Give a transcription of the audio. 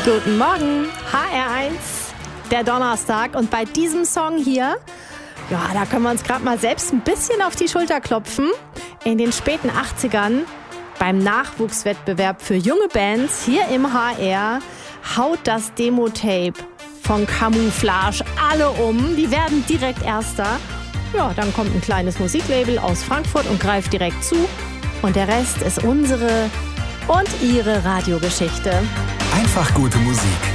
Guten Morgen, HR1, der Donnerstag. Und bei diesem Song hier, ja, da können wir uns gerade mal selbst ein bisschen auf die Schulter klopfen. In den späten 80ern beim Nachwuchswettbewerb für junge Bands hier im HR haut das Demo-Tape von Camouflage alle um. Die werden direkt Erster. Ja, dann kommt ein kleines Musiklabel aus Frankfurt und greift direkt zu. Und der Rest ist unsere und Ihre Radiogeschichte. Einfach gute Musik.